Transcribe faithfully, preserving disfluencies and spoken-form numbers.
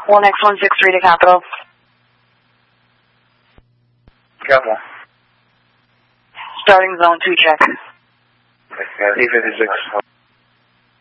one X one six three to Capital. Capital. Starting zone two check. D fifty-six.